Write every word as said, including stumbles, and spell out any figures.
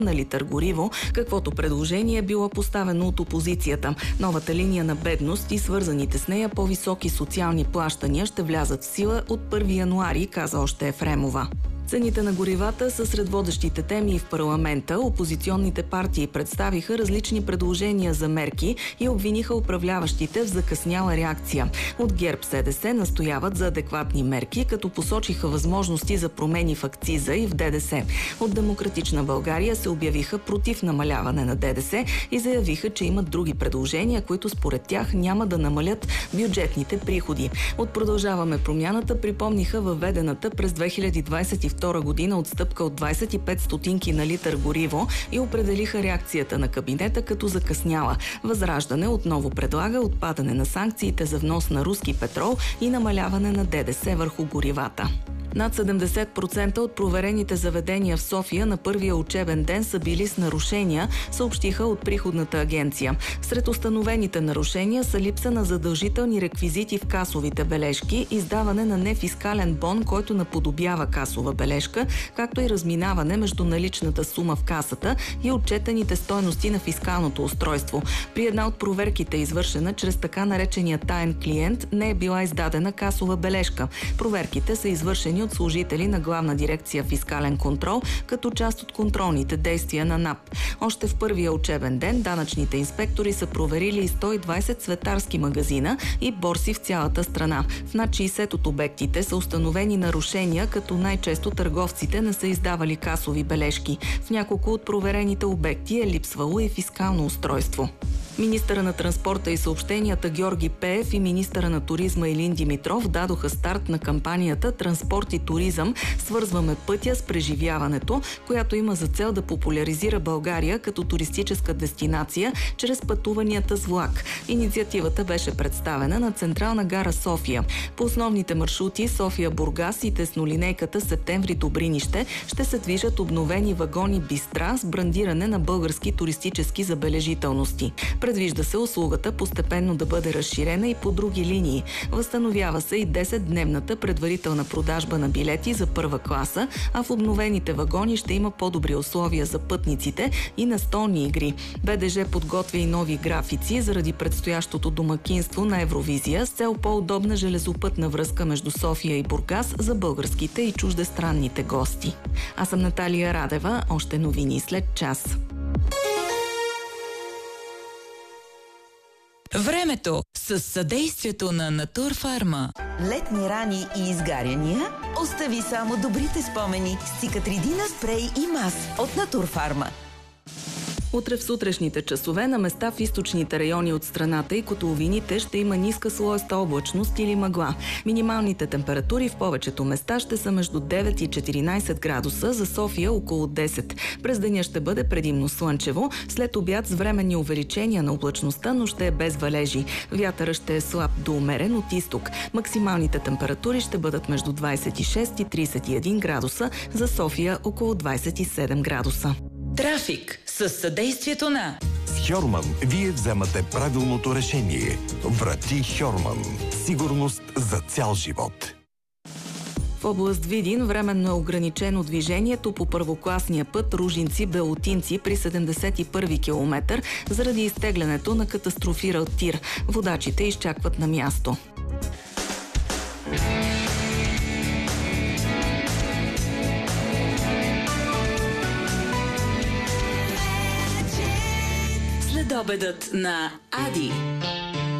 на литър гориво, каквото предложение е било поставено от опозицията. Новата линия на бедност и свързаните с нея по-високи социални плащания ще влязат в сила от първи януари, каза още Ефремова. Цените на горивата са сред водещите теми и в парламента. Опозиционните партии представиха различни предложения за мерки и обвиниха управляващите в закъсняла реакция. От ГЕРБ СДС настояват за адекватни мерки, като посочиха възможности за промени в акциза и в ДДС. От Демократична България се обявиха против намаляване на ДДС и заявиха, че имат други предложения, които според тях няма да намалят бюджетните приходи. От Продължаваме промяната припомниха въведената през две хиляди двадесет и втора година отстъпка от двадесет и пет стотинки на литър гориво и определиха реакцията на кабинета като закъсняла. Възраждане отново предлага отпадане на санкциите за внос на руски петрол и намаляване на ДДС върху горивата. Над седемдесет процента от проверените заведения в София на първия учебен ден са били с нарушения, съобщиха от Приходната агенция. Сред установените нарушения са липса на задължителни реквизити в касовите бележки, издаване на нефискален бон, който наподобява касова бележка, както и разминаване между наличната сума в касата и отчетените стойности на фискалното устройство. При една от проверките, извършена чрез така наречения таен клиент, не е била издадена касова бележка. Проверките са извършени от служители на Главна дирекция фискален контрол, като част от контролните действия на НАП. Още в първия учебен ден данъчните инспектори са проверили сто и двадесет цветарски магазина и борси в цялата страна. В над шейсет от обектите са установени нарушения, като най-често търговците не са издавали касови бележки. В няколко от проверените обекти е липсвало и фискално устройство. Министъра на транспорта и съобщенията Георги Пеев и министъра на туризма Илин Димитров дадоха старт на кампанията «Транспорт и туризъм. Свързваме пътя с преживяването», която има за цел да популяризира България като туристическа дестинация чрез пътуванията с влак. Инициативата беше представена на Централна гара София. По основните маршрути София-Бургас и теснолинейката Септември-Добринище ще се движат обновени вагони бистра с брандиране на български туристически забележителности. Предвижда се услугата постепенно да бъде разширена и по други линии. Възстановява се и десетдневната предварителна продажба на билети за първа класа, а в обновените вагони ще има по-добри условия за пътниците и настолни игри. БДЖ подготвя и нови графици заради предстоящото домакинство на Евровизия с цел по-удобна железопътна връзка между София и Бургас за българските и чуждестранните гости. Аз съм Наталия Радева. Още новини след час. Времето с съдействието на Натурфарма. Летни рани и изгаряния? Остави само добрите спомени с Циcatrидина спрей и мас от Натурфарма. Утре в сутрешните часове на места в източните райони от страната и котловините ще има ниска слоеста облачност или мъгла. Минималните температури в повечето места ще са между девет и четиринадесет градуса, за София около десет. През деня ще бъде предимно слънчево, след обяд с временни увеличения на облачността, но ще е без валежи. Вятърът ще е слаб до умерен от изток. Максималните температури ще бъдат между двадесет и шест и тридесет и един градуса, за София около двадесет и седем градуса. Трафик със съдействието на С Хьорман вие вземате правилното решение. Врати Хьорман. Сигурност за цял живот. В област Видин временно е ограничено движението по първокласния път Ружинци-Белотинци при седемдесет и първи километър заради изтеглянето на катастрофирал тир. Водачите изчакват на място. Следобедът на Ади.